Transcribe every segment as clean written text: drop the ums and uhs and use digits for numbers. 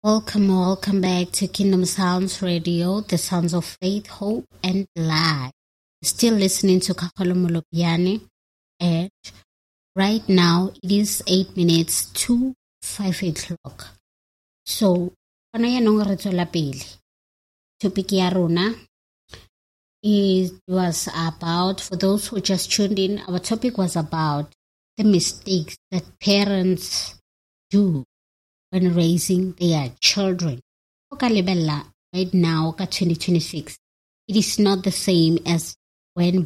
Welcome back to Kingdom Sounds Radio, the sounds of faith, hope, and life. Still listening to Kakolo Molopiani, and right now it is 8 minutes to 5 o'clock. So, topic ya rona, it was about, for those who just tuned in, our topic was about the mistakes that parents do when raising their children. Right now, 2026, it is not the same as when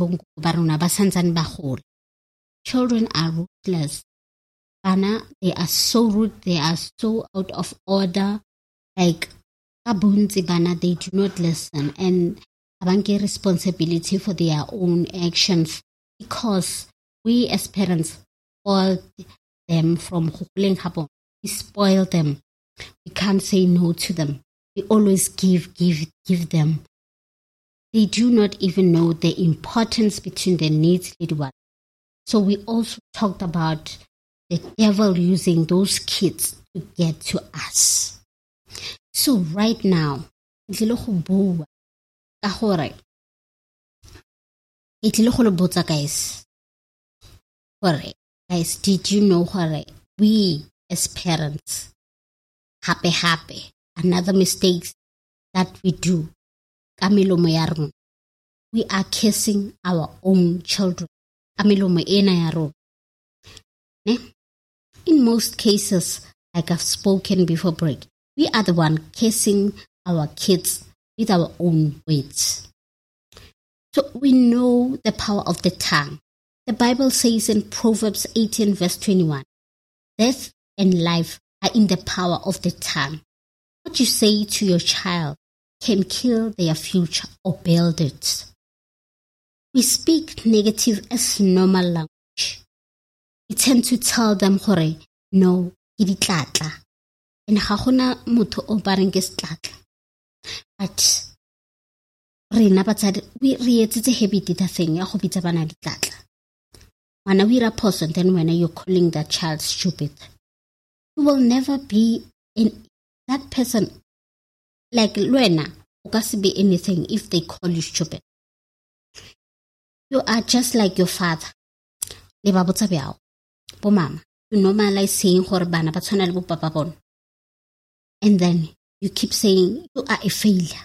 children are ruthless. They are so rude, they are so out of order. Like, they do not listen and have responsibility for their own actions because we as parents spoil them from hapon. We spoil them. We can't say no to them. We always give them. They do not even know the importance between the needs. So we also talked about the devil using those kids to get to us. So right now, guys, did you know we as parents, happy, another mistake that we do, we are kissing our own children. In most cases, like I've spoken before break, we are the one kissing our kids with our own words. So we know the power of the tongue. The Bible says in Proverbs 18 verse 21, death and life are in the power of the tongue. What you say to your child can kill their future or build it. We speak negative as normal language. We tend to tell them, no, tlatla. And hahona muto o bareng ke tlatla. But rena batsadi we reetsetse habit ta thing ya go bitsa bana ditlatla. When we are and then when you're calling that child stupid, you will never be in that person. Like Luena, you can't be anything if they call you stupid. You are just like your father. Mama, you normalize saying bana ba tshwana le bo papa bona. And then you keep saying you are a failure.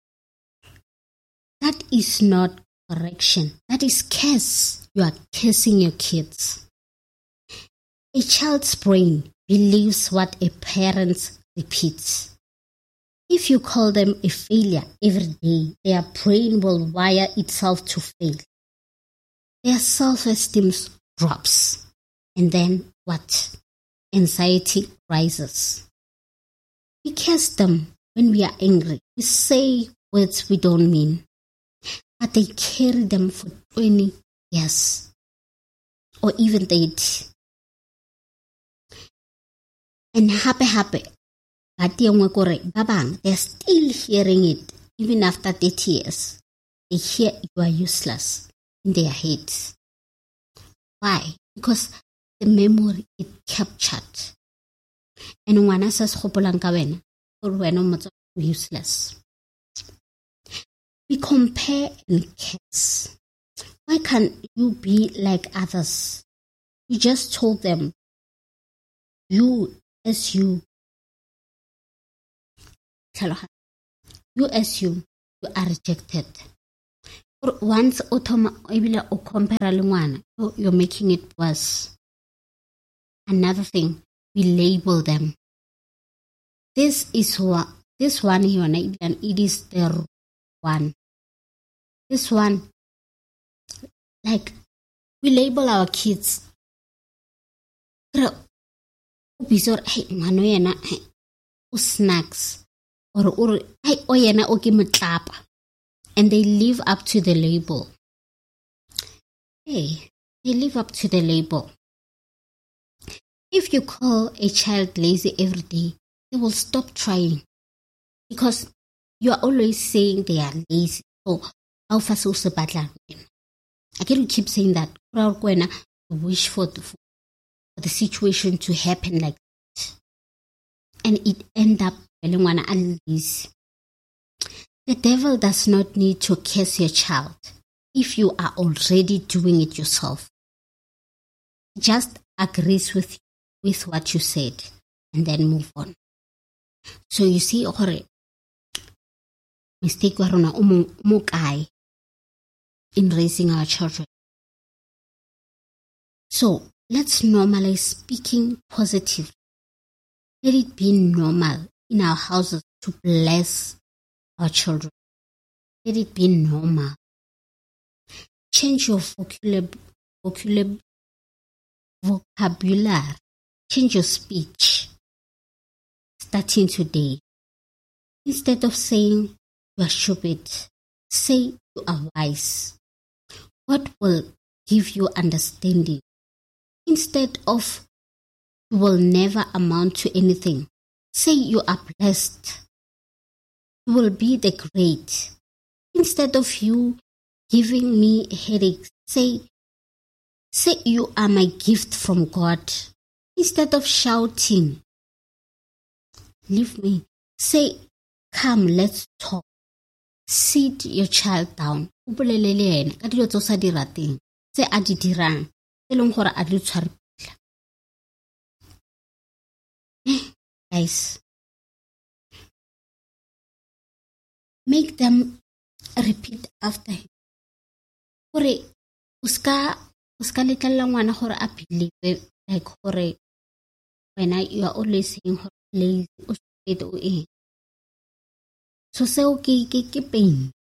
That is not correction. That is curse. You are cursing your kids. A child's brain believes what a parent repeats. If you call them a failure every day, their brain will wire itself to fail. Their self-esteem drops. And then what? Anxiety rises. We curse them when we are angry. We say words we don't mean. But they carry them for 20 years. Or even 30. And happy. But they're still hearing it. Even after 30 years. They hear you are useless in their heads. Why? Because the memory is captured. And ngwana says gopolang ka wena or wena motho useless. We compare and curse. Why can't you be like others? You just told them you as you are rejected. Or once you're making it worse. Another thing, we label them. This one here, and it is the one. This one, like, we label our kids. Snacks or and they live up to the label. They live up to the label. If you call a child lazy every day, they will stop trying because you are always saying they are lazy. So, how fast also battle? I can keep saying that. Wish for the situation to happen like that, and it end up The devil does not need to curse your child if you are already doing it yourself. He just agrees with what you said and then move on. So you see, mistake wa rona o mo kae in raising our children. So let's normalize speaking positive. Let it be normal in our houses to bless our children. Let it be normal. Change your vocabulary. Change your speech. Starting today. Instead of saying you are stupid, say you are wise. What will give you understanding? Instead of you will never amount to anything, say you are blessed. You will be the great. Instead of you giving me headaches, say you are my gift from God. Instead of shouting, leave me. Say, come, let's talk. Sit your child down. Say a di dirang. Guys, make them repeat after him. Hore uska letla ngwana hore a believe like hore when you are always saying hore lazy o stupid o eng. So se o ke pain.